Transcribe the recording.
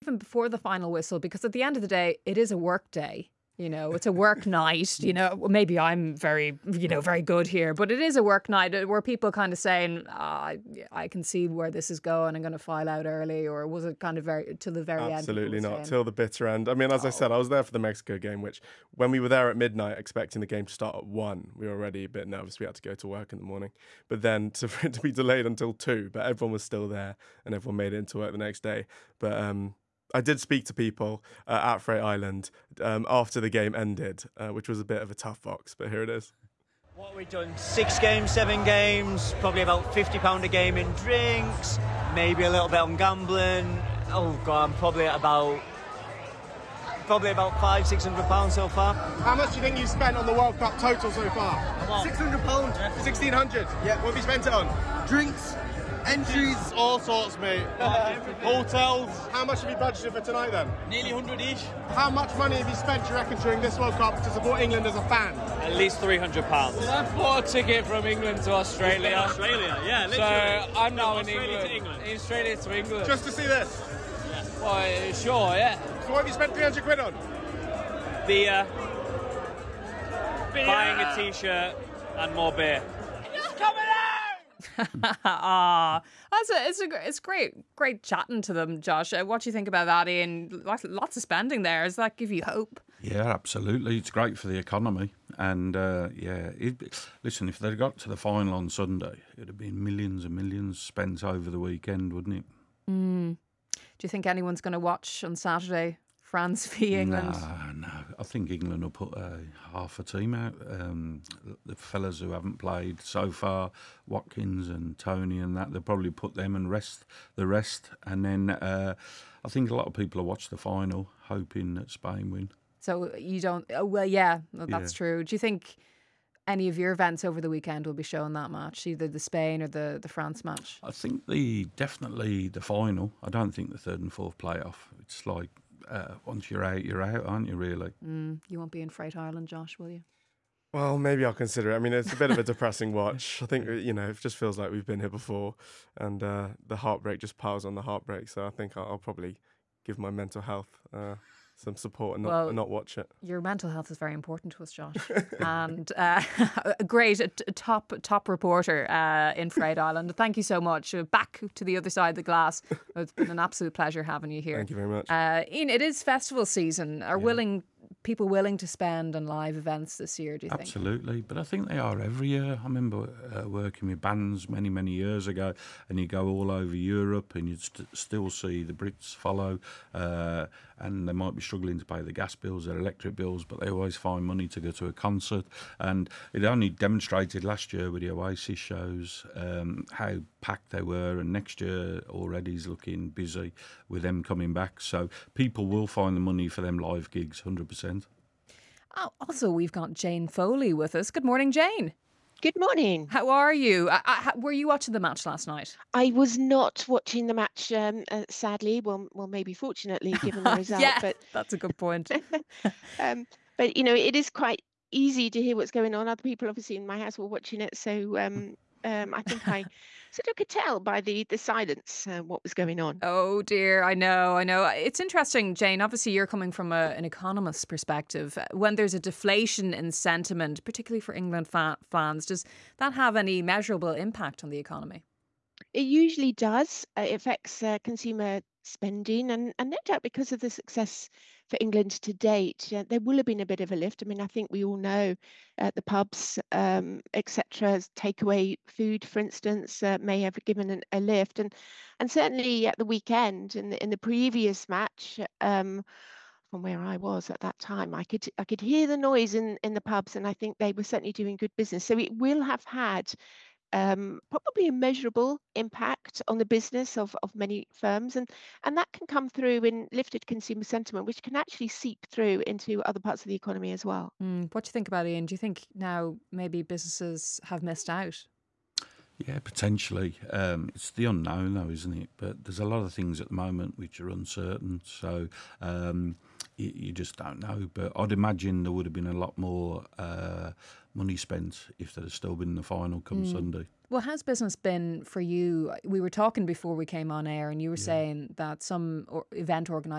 even before the final whistle, because at the end of the day, it is a work day. It's a work night. Maybe I'm very good here, but it is a work night where people kind of saying, I can see where this is going. I'm going to file out early, or was it kind of till the very end? Absolutely not, till the bitter end. I mean, as I said, I was there for the Mexico game, which when we were there at midnight expecting the game to start at 1, we were already a bit nervous. We had to go to work in the morning. But then to be delayed until 2, but everyone was still there and everyone made it into work the next day. But I did speak to people at Freight Island after the game ended, which was a bit of a tough box, but here it is. What have we done? 6 games, 7 games, probably about £50 a game in drinks, maybe a little bit on gambling. Oh God, I'm probably at about £500-600 so far. How much do you think you spent on the World Cup total so far? £600. Yeah. 1,600? Yeah. What have you spent it on? Drinks, entries, all sorts, mate. Hotels. How much have you budgeted for tonight then? Nearly 100-ish. How much money have you spent, do you reckon, during this World Cup to support England as a fan? At least £300. I bought a ticket from England to Australia. Yeah, literally. So I'm now in Australia England. to England. Australia to England. Just to see this? Yeah. Well, sure, yeah. So what have you spent 300 quid on? Beer. Buying a t-shirt and more beer. It's great chatting to them, Josh. What do you think about that, Ian? Lots of spending there. Does that give you hope? Yeah, absolutely. It's great for the economy. And listen, if they'd got to the final on Sunday, it'd have been millions and millions spent over the weekend, wouldn't it? Do you think anyone's going to watch on Saturday, France v England? No. I think England will put half a team out. The fellas who haven't played so far, Watkins and Tony and that, they'll probably put them and rest the rest. And then I think a lot of people will watch the final, hoping that Spain win. So you don't... Oh, well, yeah, that's true. Do you think any of your events over the weekend will be showing that match, either the Spain or the France match? I think definitely the final. I don't think the third and fourth playoff. It's like... once you're out, aren't you, really? You won't be in Freight Island, Josh, will you? Well, maybe I'll consider it. I mean, it's a bit of a depressing watch. I think, it just feels like we've been here before, and the heartbreak just piles on the heartbreak. So I think I'll probably give my mental health some support and not watch it. Your mental health is very important to us, Josh. And a great top reporter in Freight Island. Thank you so much. Back to the other side of the glass. It's been an absolute pleasure having you here. Thank you very much. Ian, it is festival season. Are people willing to spend on live events this year, do you think? Absolutely, but I think they are every year. I remember working with bands many, many years ago, and you go all over Europe and you'd still see the Brits follow, and they might be struggling to pay the gas bills, their electric bills, but they always find money to go to a concert. And it only demonstrated last year with the Oasis shows how packed they were, and next year already is looking busy with them coming back. So people will find the money for them live gigs, 100%. Oh, also, we've got Jane Foley with us. Good morning, Jane. Good morning. How are you? Were you watching the match last night? I was not watching the match, sadly. Well, maybe fortunately, given the result. Yeah, but that's a good point. but it is quite easy to hear what's going on. Other people, obviously, in my house were watching it, so I think I sort of could tell by the silence what was going on. Oh dear, I know. It's interesting, Jane. Obviously, you're coming from an economist's perspective. When there's a deflation in sentiment, particularly for England fans, does that have any measurable impact on the economy? It usually does. It affects consumer spending, and no doubt because of the success for England to date, there will have been a bit of a lift. I mean, I think we all know the pubs, etc., takeaway food, for instance, may have given a lift, and certainly at the weekend in the previous match. From where I was at that time, I could hear the noise in the pubs, and I think they were certainly doing good business. So it will have had probably a measurable impact on the business of many firms, and that can come through in lifted consumer sentiment, which can actually seep through into other parts of the economy as well. What do you think about it, Ian? Do you think now maybe businesses have missed out? Yeah, potentially. It's the unknown though, isn't it? But there's a lot of things at the moment which are uncertain, so you just don't know. But I'd imagine there would have been a lot more money spent if there had still been the final come Sunday. Well, how's business been for you? We were talking before we came on air, and you were saying that some event organisers